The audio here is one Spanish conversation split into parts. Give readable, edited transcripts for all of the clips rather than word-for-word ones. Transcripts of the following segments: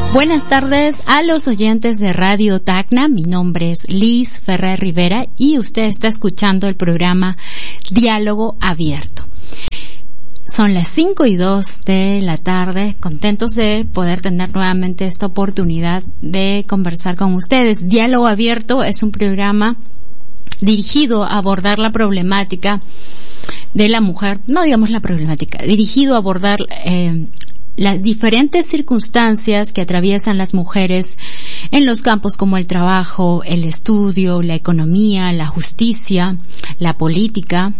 Buenas tardes a los oyentes de Radio Tacna. Mi nombre es Liz Ferrer Rivera y usted está escuchando el programa Diálogo Abierto. Son las 5:02 de la tarde, contentos de poder tener nuevamente esta oportunidad de conversar con ustedes. Diálogo Abierto es un programa dirigido a abordar la problemática de la mujer, no digamos la problemática, dirigido a abordar las diferentes circunstancias que atraviesan las mujeres en los campos como el trabajo, el estudio, la economía, la justicia, la política,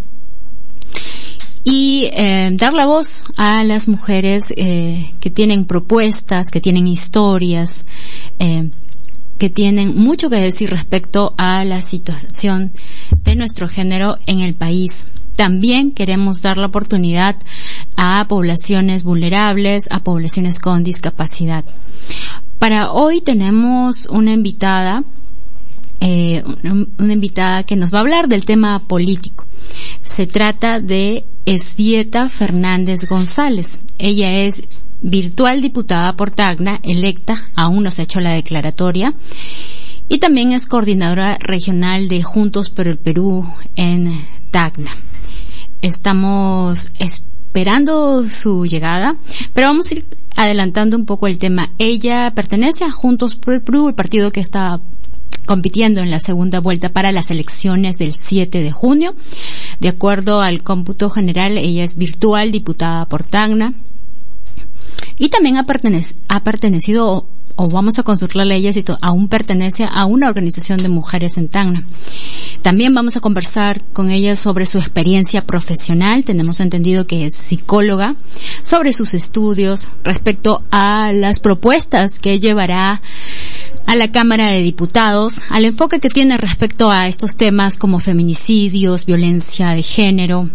y dar la voz a las mujeres que tienen propuestas, que tienen historias, que tienen mucho que decir respecto a la situación de nuestro género en el país. También queremos dar la oportunidad a poblaciones vulnerables, a poblaciones con discapacidad. Para hoy tenemos una invitada que nos va a hablar del tema político. Se trata de Esbieta Fernández González. Ella es virtual diputada por Tacna, electa, aún no se ha hecho la declaratoria, y también es coordinadora regional de Juntos por el Perú en Tacna. Estamos esperando su llegada, pero vamos a ir adelantando un poco el tema. Ella pertenece a Juntos por el Perú, el partido que está compitiendo en la segunda vuelta para las elecciones del 7 de junio. De acuerdo al cómputo general, ella es virtual diputada por Tacna y también ha pertenecido, o vamos a consultarle a ella si aún pertenece a una organización de mujeres en Tacna. También vamos a conversar con ella sobre su experiencia profesional. Tenemos entendido que es psicóloga, sobre sus estudios respecto a las propuestas que llevará a la Cámara de Diputados, al enfoque que tiene respecto a estos temas como feminicidios, violencia de género,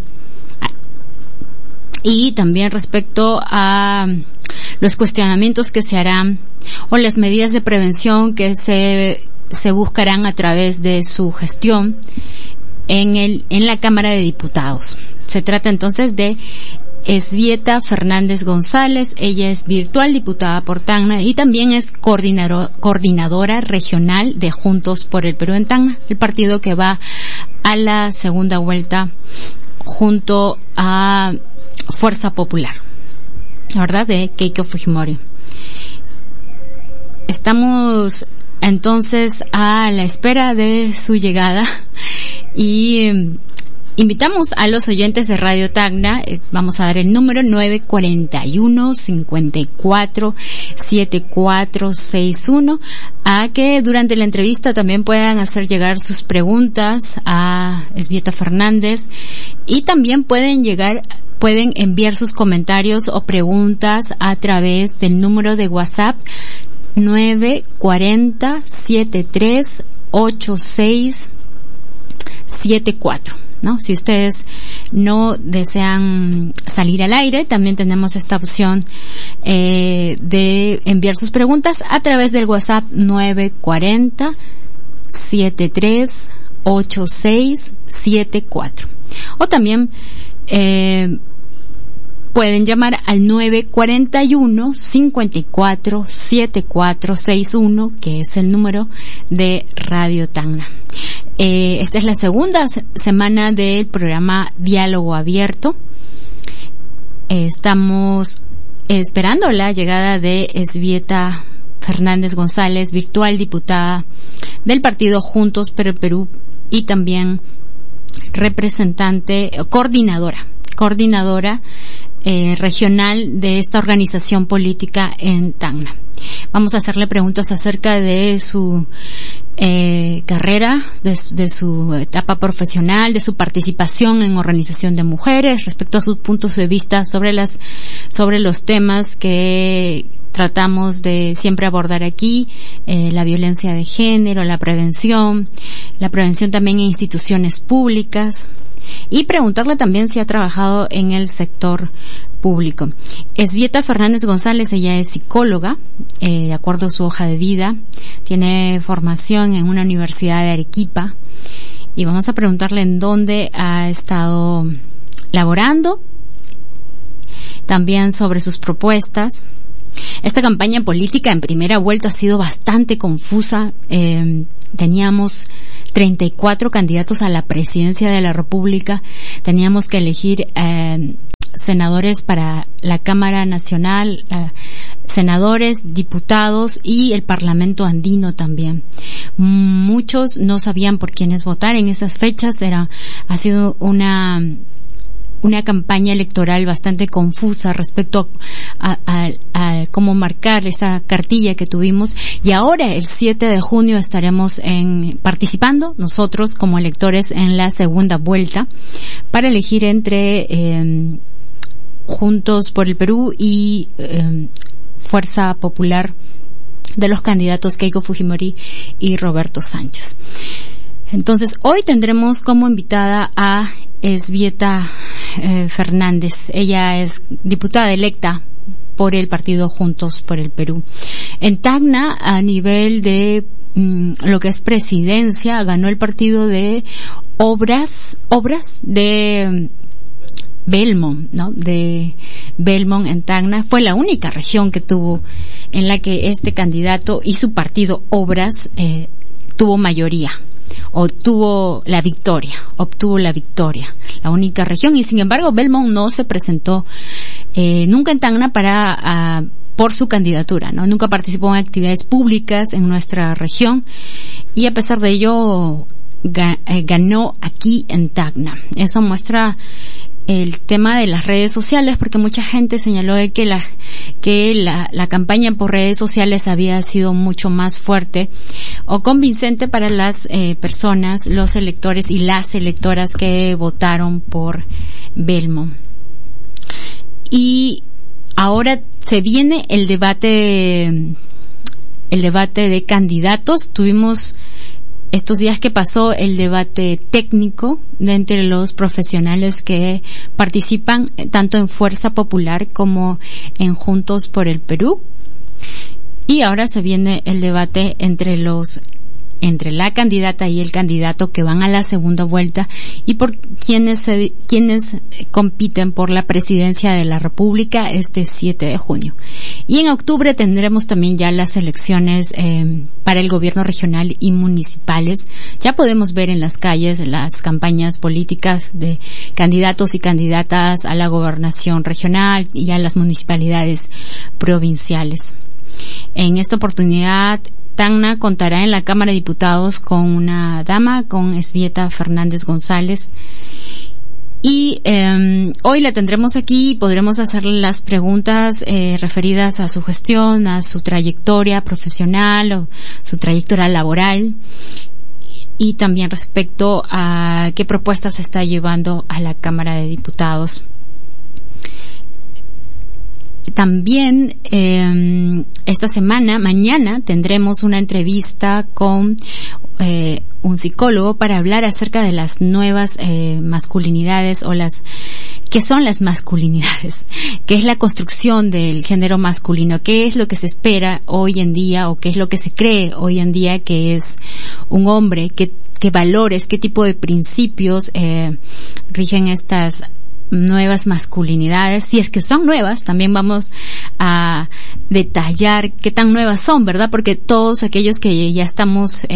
y también respecto a los cuestionamientos que se harán o las medidas de prevención que se buscarán a través de su gestión en la Cámara de Diputados. Se trata entonces de Esbieta Fernández González. Ella es virtual diputada por Tacna y también es coordinadora regional de Juntos por el Perú en Tacna, el partido que va a la segunda vuelta junto a Fuerza Popular, ¿verdad?, de Keiko Fujimori. Estamos entonces a la espera de su llegada y invitamos a los oyentes de Radio Tacna, vamos a dar el número 941-54-7461, a que durante la entrevista también puedan hacer llegar sus preguntas a Esbieta Fernández, y también pueden enviar sus comentarios o preguntas a través del número de WhatsApp 940-738674, ¿no? Si ustedes no desean salir al aire, también tenemos esta opción de enviar sus preguntas a través del WhatsApp 940-738674. O también pueden llamar al 941-54-7461, que es el número de Radio Tacna. Esta es la segunda semana del programa Diálogo Abierto. Estamos esperando la llegada de Esbieta Fernández González, virtual diputada del partido Juntos por el Perú y también coordinadora regional de esta organización política en Tacna. Vamos a hacerle preguntas acerca de su carrera, de su etapa profesional, de su participación en organización de mujeres, respecto a sus puntos de vista sobre los temas que tratamos de siempre abordar aquí, la violencia de género, la prevención también en instituciones públicas, y preguntarle también si ha trabajado en el sector público. Esbieta Fernández González, ella es psicóloga, de acuerdo a su hoja de vida, tiene formación en una universidad de Arequipa, y vamos a preguntarle en dónde ha estado laborando, también sobre sus propuestas Esta campaña política en primera vuelta ha sido bastante confusa. Teníamos 34 candidatos a la presidencia de la República. Teníamos que elegir senadores para la Cámara Nacional, senadores, diputados y el Parlamento andino también. Muchos no sabían por quiénes votar en esas fechas. Ha sido una campaña electoral bastante confusa respecto a cómo marcar esa cartilla que tuvimos, y ahora el 7 de junio estaremos participando nosotros como electores en la segunda vuelta para elegir entre Juntos por el Perú y Fuerza Popular de los candidatos Keiko Fujimori y Roberto Sánchez. Entonces, hoy tendremos como invitada a Esbieta Fernández. Ella es diputada electa por el partido Juntos por el Perú. En Tacna, a nivel de lo que es presidencia, ganó el partido de Obras de Belmont, ¿no? De Belmont en Tacna. Fue la única región que tuvo en la que este candidato y su partido Obras tuvo mayoría. Obtuvo la victoria, la única región, y sin embargo Belmont no se presentó nunca en Tacna por su candidatura, ¿no? Nunca participó en actividades públicas en nuestra región, y a pesar de ello ganó aquí en Tacna. Eso muestra el tema de las redes sociales, porque mucha gente señaló de que la campaña por redes sociales había sido mucho más fuerte o convincente para las personas, los electores y las electoras que votaron por Belmont. Y ahora se viene el debate de candidatos. Tuvimos estos días que pasó el debate técnico de entre los profesionales que participan tanto en Fuerza Popular como en Juntos por el Perú. Y ahora se viene el debate entre la candidata y el candidato que van a la segunda vuelta, y por quienes compiten por la presidencia de la República este 7 de junio. Y en octubre tendremos también ya las elecciones para el gobierno regional y municipales. Ya podemos ver en las calles las campañas políticas de candidatos y candidatas a la gobernación regional y a las municipalidades provinciales. En esta oportunidad, Tacna contará en la Cámara de Diputados con una dama, con Esbieta Fernández González. Y hoy la tendremos aquí y podremos hacerle las preguntas referidas a su gestión, a su trayectoria profesional o su trayectoria laboral, y también respecto a qué propuestas se está llevando a la Cámara de Diputados. También esta semana, mañana, tendremos una entrevista con un psicólogo para hablar acerca de las nuevas masculinidades, o ¿qué son las masculinidades? ¿Qué es la construcción del género masculino? ¿Qué es lo que se espera hoy en día, o qué es lo que se cree hoy en día que es un hombre? ¿Qué valores, qué tipo de principios rigen estas nuevas masculinidades? Si es que son nuevas, también vamos a detallar qué tan nuevas son, ¿verdad? Porque todos aquellos que ya estamos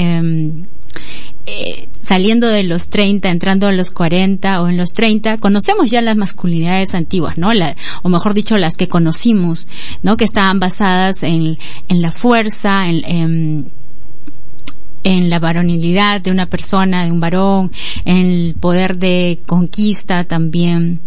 saliendo de los 30, entrando a los 40 o en los 30, conocemos ya las masculinidades antiguas, ¿no? O mejor dicho, las que conocimos, ¿no? Que estaban basadas en la fuerza, en la varonilidad de una persona, de un varón, en el poder de conquista también,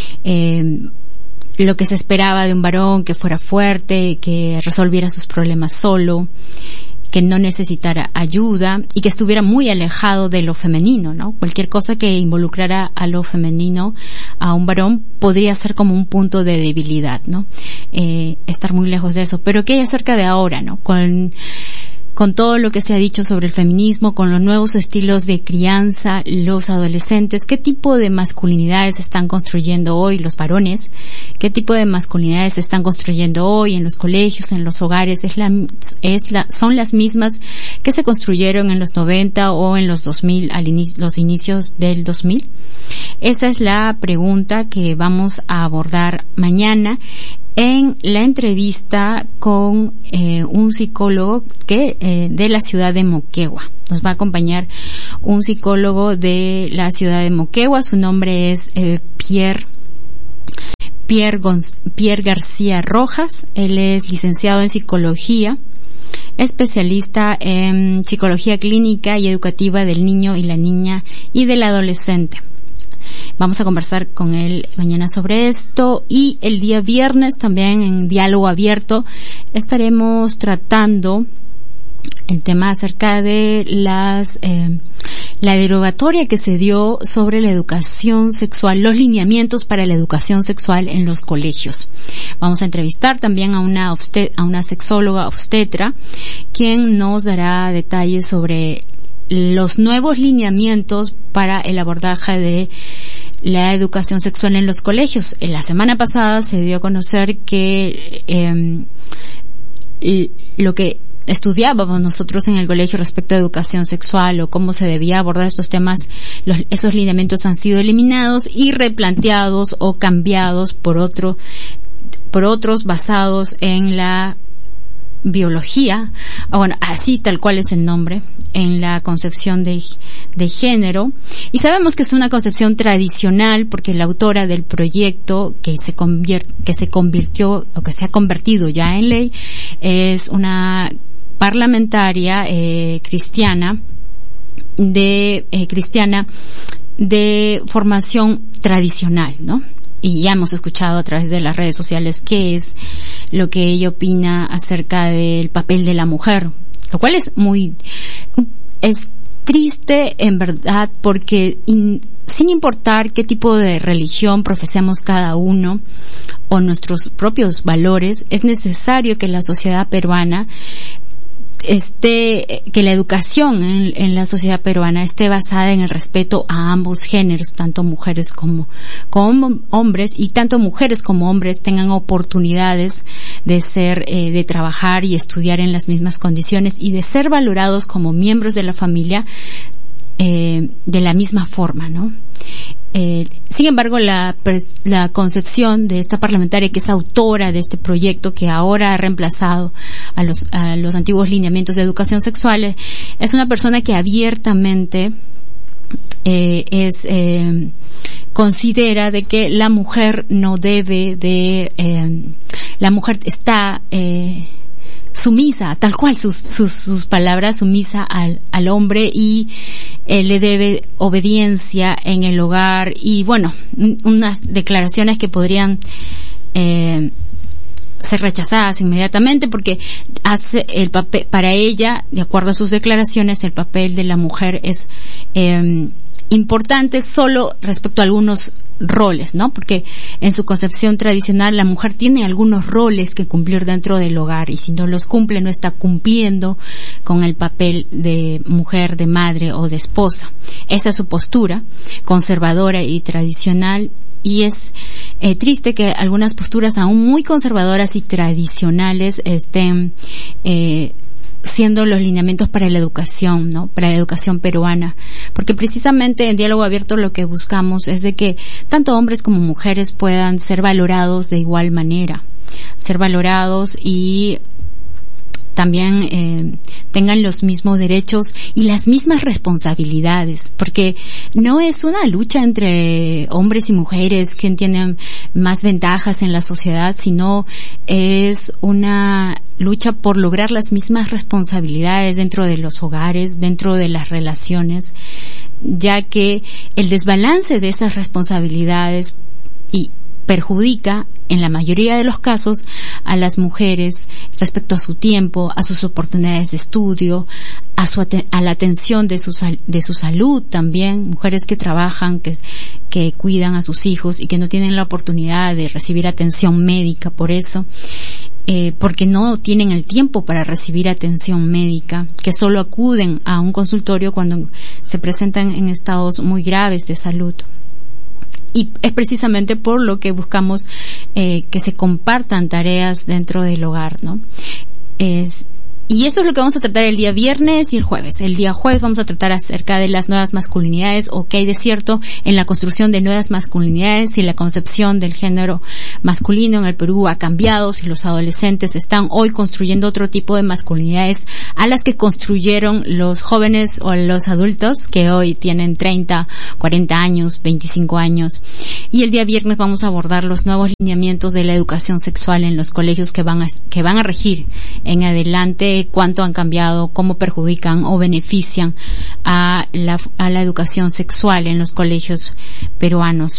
lo que se esperaba de un varón, que fuera fuerte, que resolviera sus problemas solo, que no necesitara ayuda y que estuviera muy alejado de lo femenino, ¿no? Cualquier cosa que involucrara a lo femenino, a un varón, podría ser como un punto de debilidad, ¿no? Estar muy lejos de eso. Pero ¿qué hay acerca de ahora, no? Con todo lo que se ha dicho sobre el feminismo, con los nuevos estilos de crianza, los adolescentes, ¿qué tipo de masculinidades están construyendo hoy los varones? ¿Qué tipo de masculinidades se están construyendo hoy en los colegios, en los hogares? ¿Son las mismas que se construyeron en los 90 o en los 2000, los inicios del 2000? Esa es la pregunta que vamos a abordar mañana en la entrevista con un psicólogo de la ciudad de Moquegua. Nos va a acompañar un psicólogo de la ciudad de Moquegua. Su nombre es Pierre García Rojas. Él es licenciado en psicología, especialista en psicología clínica y educativa del niño y la niña y del adolescente. Vamos a conversar con él mañana sobre esto, y el día viernes también en Diálogo Abierto estaremos tratando el tema acerca de la derogatoria que se dio sobre la educación sexual, los lineamientos para la educación sexual en los colegios. Vamos a entrevistar también a una sexóloga obstetra, quien nos dará detalles sobre los nuevos lineamientos para el abordaje de la educación sexual en los colegios. La semana pasada se dio a conocer que lo que estudiábamos nosotros en el colegio respecto a educación sexual o cómo se debía abordar estos temas, esos lineamientos han sido eliminados y replanteados o cambiados por otros basados en la biología, bueno, así tal cual es el nombre, en la concepción de género. Y sabemos que es una concepción tradicional porque la autora del proyecto que se convirtió o que se ha convertido ya en ley es una parlamentaria cristiana de formación tradicional, ¿no? Y ya hemos escuchado a través de las redes sociales qué es lo que ella opina acerca del papel de la mujer, lo cual es triste en verdad, porque sin importar qué tipo de religión profesemos cada uno o nuestros propios valores, es necesario que la sociedad peruana que la educación en la sociedad peruana esté basada en el respeto a ambos géneros, tanto mujeres como hombres, y tanto mujeres como hombres tengan oportunidades de trabajar y estudiar en las mismas condiciones y de ser valorados como miembros de la familia de la misma forma, ¿no? Sin embargo, la concepción de esta parlamentaria, que es autora de este proyecto que ahora ha reemplazado a los antiguos lineamientos de educación sexual, es una persona que abiertamente considera de que la mujer no debe la mujer está sumisa, tal cual sus palabras, sumisa al hombre, y le debe obediencia en el hogar, y bueno, unas declaraciones que podrían ser rechazadas inmediatamente, porque hace el papel, para ella, de acuerdo a sus declaraciones, el papel de la mujer es importante solo respecto a algunos roles, ¿no? Porque en su concepción tradicional la mujer tiene algunos roles que cumplir dentro del hogar, y si no los cumple no está cumpliendo con el papel de mujer, de madre o de esposa. Esa es su postura conservadora y tradicional, y es triste que algunas posturas aún muy conservadoras y tradicionales estén siendo los lineamientos para la educación, ¿no? Para la educación peruana, porque precisamente en Diálogo Abierto lo que buscamos es de que tanto hombres como mujeres puedan ser valorados de igual manera, ser valorados y también tengan los mismos derechos y las mismas responsabilidades, porque no es una lucha entre hombres y mujeres quien tienen más ventajas en la sociedad, sino es una lucha por lograr las mismas responsabilidades dentro de los hogares, dentro de las relaciones, ya que el desbalance de esas responsabilidades perjudica en la mayoría de los casos a las mujeres respecto a su tiempo, a sus oportunidades de estudio, a la atención de su salud también, mujeres que trabajan, que cuidan a sus hijos y que no tienen la oportunidad de recibir atención médica por eso, porque no tienen el tiempo para recibir atención médica, que solo acuden a un consultorio cuando se presentan en estados muy graves de salud. Y es precisamente por lo que buscamos que se compartan tareas dentro del hogar, ¿no? Y eso es lo que vamos a tratar el día viernes y el jueves. El día jueves vamos a tratar acerca de las nuevas masculinidades, o qué hay de cierto en la construcción de nuevas masculinidades, si la concepción del género masculino en el Perú ha cambiado, si los adolescentes están hoy construyendo otro tipo de masculinidades a las que construyeron los jóvenes o los adultos que hoy tienen 30, 40 años, 25 años. Y el día viernes vamos a abordar los nuevos lineamientos de la educación sexual en los colegios que van a regir en adelante, cuánto han cambiado, cómo perjudican o benefician a la educación sexual en los colegios peruanos.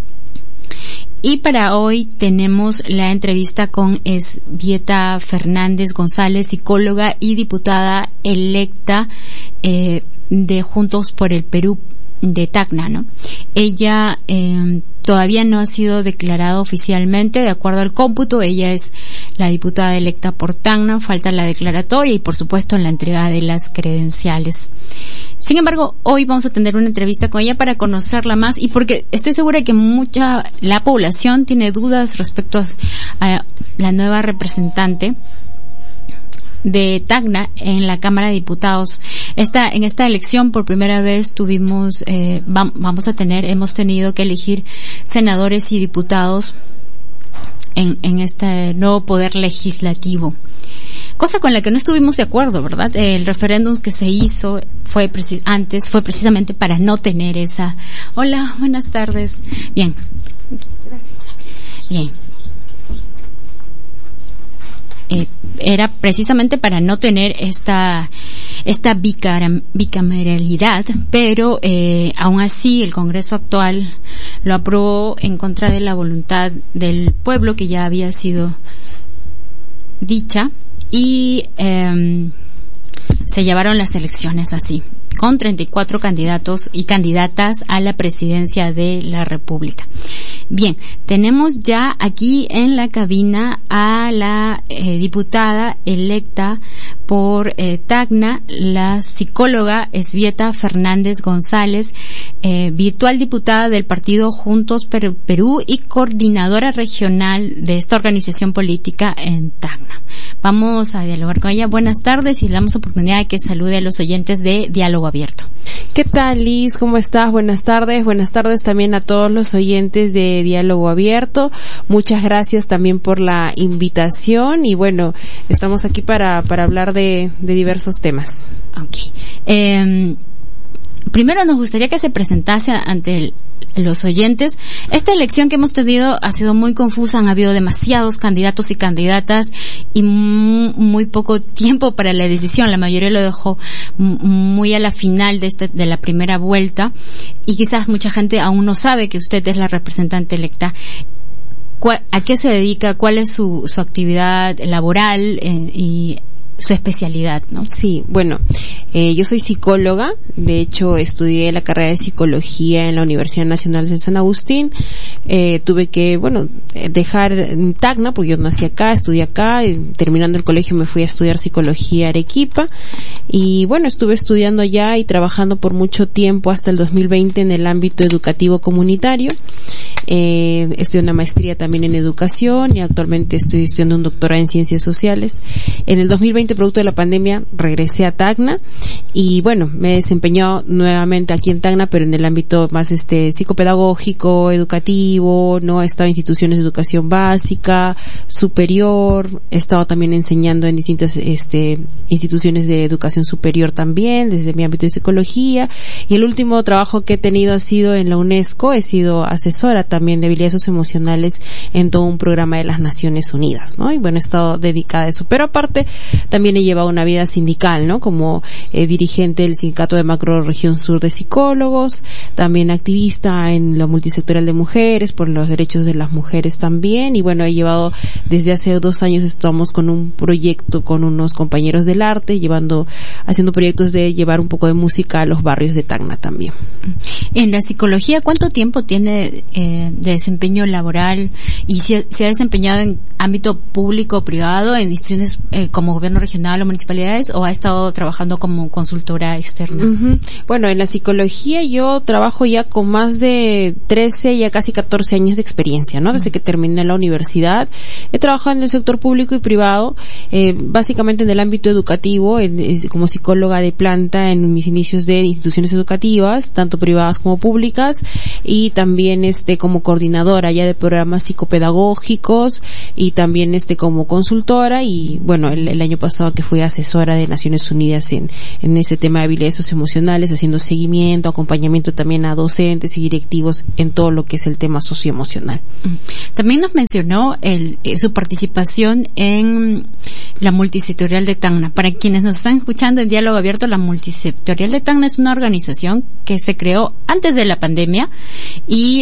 Y para hoy tenemos la entrevista con Esbieta Fernández González, psicóloga y diputada electa de Juntos por el Perú de Tacna, ¿no? Ella todavía no ha sido declarada oficialmente, de acuerdo al cómputo. Ella es la diputada electa por Tacna, falta la declaratoria y por supuesto la entrega de las credenciales. Sin embargo, hoy vamos a tener una entrevista con ella para conocerla más, y porque estoy segura que la población tiene dudas respecto a la nueva representante de Tacna en la Cámara de Diputados. En esta elección por primera vez hemos tenido que elegir senadores y diputados en este nuevo poder legislativo. Cosa con la que no estuvimos de acuerdo, ¿verdad? El referéndum que se hizo fue precisamente para no tener esa... Hola, buenas tardes. Bien. Gracias. Bien. Era precisamente para no tener esta bicameralidad, pero aún así el Congreso actual lo aprobó en contra de la voluntad del pueblo, que ya había sido dicha, y se llevaron las elecciones así, con 34 candidatos y candidatas a la presidencia de la República. Bien, tenemos ya aquí en la cabina a la diputada electa por Tacna, la psicóloga Esbieta Fernández González, virtual diputada del partido Juntos por Perú y coordinadora regional de esta organización política en Tacna. Vamos a dialogar con ella. Buenas tardes, y le damos oportunidad de que salude a los oyentes de Diálogo Abierto. ¿Qué tal, Liz? ¿Cómo estás? Buenas tardes. Buenas tardes también a todos los oyentes de Diálogo Abierto. Muchas gracias también por la invitación, y bueno, estamos aquí para hablar de diversos temas. Okay. Primero nos gustaría que se presentase ante los oyentes. Esta elección que hemos tenido ha sido muy confusa, han habido demasiados candidatos y candidatas y muy poco tiempo para la decisión. La mayoría lo dejó muy a la final de la primera vuelta, y quizás mucha gente aún no sabe que usted es la representante electa. ¿A qué se dedica? ¿Cuál es su actividad laboral y su especialidad, ¿no? Sí, bueno, yo soy psicóloga. De hecho, estudié la carrera de psicología en la Universidad Nacional de San Agustín. Tuve que, dejar Tacna porque yo nací acá, estudié acá, y terminando el colegio me fui a estudiar psicología a Arequipa, y bueno, estuve estudiando allá y trabajando por mucho tiempo hasta el 2020 en el ámbito educativo comunitario. Estudié una maestría también en educación, y actualmente estoy estudiando un doctorado en ciencias sociales. En el 2020, producto de la pandemia, regresé a Tacna, y bueno, me he desempeñado nuevamente aquí en Tacna, pero en el ámbito más psicopedagógico, educativo, ¿no? He estado en instituciones de educación básica, superior, he estado también enseñando en distintas instituciones de educación superior también, desde mi ámbito de psicología, y el último trabajo que he tenido ha sido en la UNESCO. He sido asesora también de habilidades socioemocionales en todo un programa de las Naciones Unidas, ¿no? Y bueno, he estado dedicada a eso, pero aparte también he llevado una vida sindical, ¿no? Como dirigente del Sindicato de Macrorregión Sur de Psicólogos, también activista en lo multisectorial de mujeres, por los derechos de las mujeres también, y bueno, he llevado desde hace 2 años, estamos con un proyecto con unos compañeros del arte, haciendo proyectos de llevar un poco de música a los barrios de Tacna también. En la psicología, ¿cuánto tiempo tiene de desempeño laboral, y se ha desempeñado en ámbito público o privado, en instituciones como gobierno regional o municipalidades, o ha estado trabajando como consultora externa? Uh-huh. Bueno, en la psicología yo trabajo ya con más de 13, ya casi 14 años de experiencia, ¿no? Desde que terminé la universidad he trabajado en el sector público y privado, básicamente en el ámbito educativo, como psicóloga de planta en mis inicios de instituciones educativas, tanto privadas como públicas, y también como coordinadora ya de programas psicopedagógicos, y también como consultora, y bueno, el año pasado que fui asesora de Naciones Unidas en ese tema de habilidades socioemocionales, haciendo seguimiento, acompañamiento también a docentes y directivos en todo lo que es el tema socioemocional. También nos mencionó su participación en la multisectorial de Tacna. Para quienes nos están escuchando en Diálogo Abierto, la multisectorial de Tacna es una organización que se creó antes de la pandemia y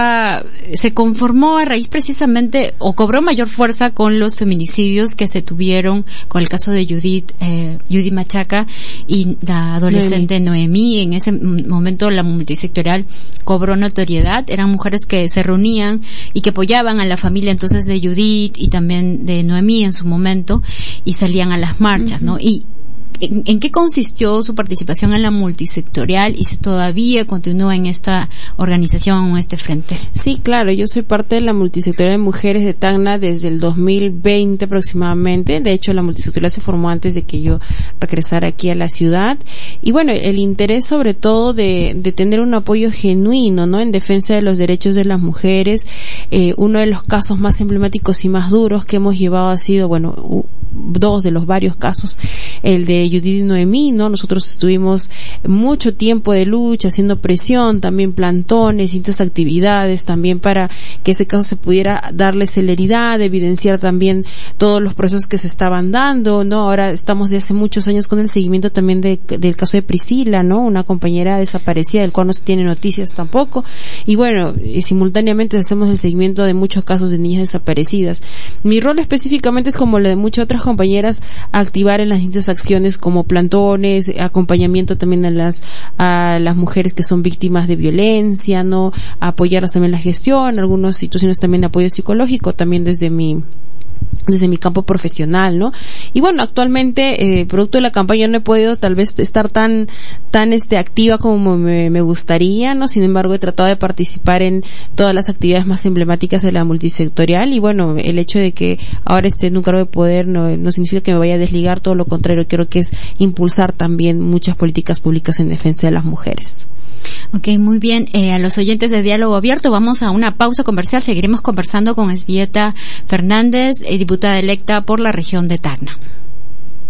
se conformó a raíz precisamente, o cobró mayor fuerza con los feminicidios que se tuvieron con el caso de Judy Machaca y la adolescente Noemí. En ese momento la multisectorial cobró notoriedad. Eran mujeres que se reunían y que apoyaban a la familia entonces de Judith y también de Noemí en su momento, y salían a las marchas, ¿no? Y ¿en qué consistió su participación en la multisectorial y si todavía continúa en esta organización o este frente? Sí, claro, yo soy parte de la multisectorial de mujeres de Tacna desde el 2020 aproximadamente. De hecho, la multisectorial se formó antes de que yo regresara aquí a la ciudad. Y bueno, el interés sobre todo de tener un apoyo genuino, ¿no?, en defensa de los derechos de las mujeres. Uno de los casos más emblemáticos y más duros que hemos llevado ha sido, bueno, dos de los varios casos, el de Judith y Noemí, ¿no? Nosotros estuvimos mucho tiempo de lucha, haciendo presión, también plantones, distintas actividades, también para que ese caso se pudiera darle celeridad, evidenciar también todos los procesos que se estaban dando, ¿no? Ahora estamos de hace muchos años con el seguimiento también del caso de Priscila, ¿no?, una compañera desaparecida del cual no se tiene noticias tampoco, y bueno, simultáneamente hacemos el seguimiento de muchos casos de niñas desaparecidas. Mi rol específicamente es como el de muchas otras compañeras, activar en las distintas acciones como plantones, acompañamiento también a las mujeres que son víctimas de violencia, ¿no?, apoyarlas también en la gestión, algunas situaciones también de apoyo psicológico, también desde mi campo profesional, ¿no? Y bueno, actualmente, producto de la campaña, no he podido tal vez estar tan activa como me gustaría, ¿no? Sin embargo, he tratado de participar en todas las actividades más emblemáticas de la multisectorial, y bueno, el hecho de que ahora esté en un cargo de poder no significa que me vaya a desligar, todo lo contrario, creo que es impulsar también muchas políticas públicas en defensa de las mujeres. Ok, muy bien. A los oyentes de Diálogo Abierto, vamos a una pausa comercial. Seguiremos conversando con Esbieta Fernández, diputada electa por la región de Tacna.